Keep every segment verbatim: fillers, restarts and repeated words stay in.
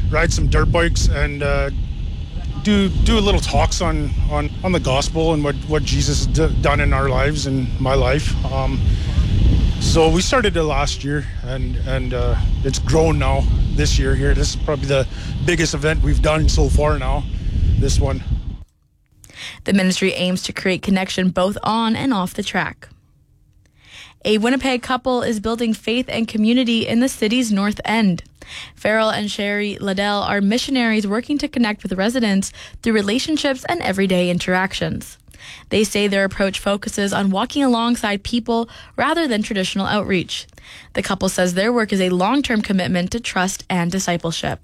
ride some dirt bikes and uh, do do a little talks on, on, on the gospel and what, what Jesus has d- done in our lives and my life. Um, so we started it last year, and, and uh, it's grown now this year here. This is probably the biggest event we've done so far now, this one. The ministry aims to create connection both on and off the track. A Winnipeg couple is building faith and community in the city's North End. Farrell and Sherry Liddell are missionaries working to connect with residents through relationships and everyday interactions. They say their approach focuses on walking alongside people rather than traditional outreach. The couple says their work is a long-term commitment to trust and discipleship.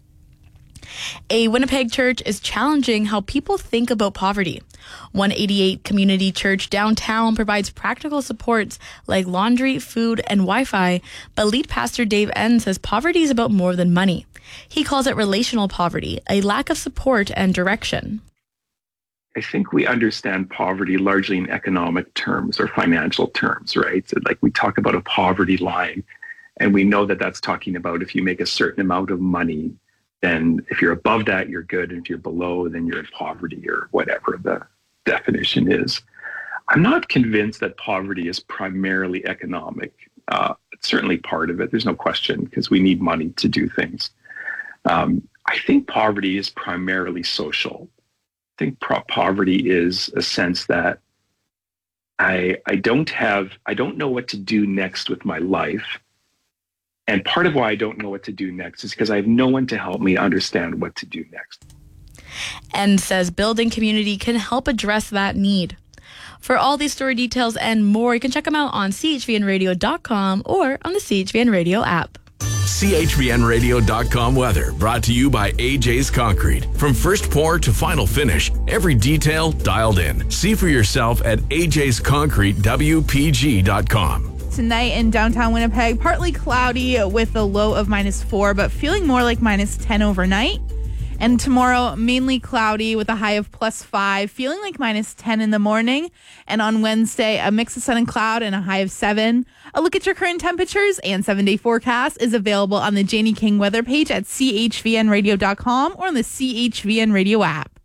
A Winnipeg church is challenging how people think about poverty. one eighty-eight Community Church downtown provides practical supports like laundry, food, and Wi-Fi, but lead pastor Dave N says poverty is about more than money. He calls it relational poverty, a lack of support and direction. I think we understand poverty largely in economic terms or financial terms, right? So like we talk about a poverty line, and we know that that's talking about if you make a certain amount of money, then if you're above that, you're good. And if you're below, then you're in poverty or whatever the definition is. I'm not convinced that poverty is primarily economic. Uh, it's certainly part of it. There's no question, because we need money to do things. Um, I think poverty is primarily social. I think pro- poverty is a sense that I I don't have, I don't know what to do next with my life. And part of why I don't know what to do next is because I have no one to help me understand what to do next. And says building community can help address that need. For all these story details and more, you can check them out on C H V N radio dot com or on the C H V N Radio app. C H V N radio dot com weather brought to you by A J's Concrete. From first pour to final finish, every detail dialed in. See for yourself at A J's Concrete W P G dot com. Tonight in downtown Winnipeg, partly cloudy with a low of minus four, but feeling more like minus ten overnight. And tomorrow, mainly cloudy with a high of plus five, feeling like minus ten in the morning. And on Wednesday, a mix of sun and cloud and a high of seven. A look at your current temperatures and seven-day forecast is available on the Janie King weather page at C H V N radio dot com or on the C H V N Radio app.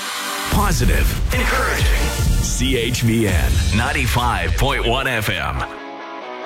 Positive, encouraging. C H V N ninety-five point one F M.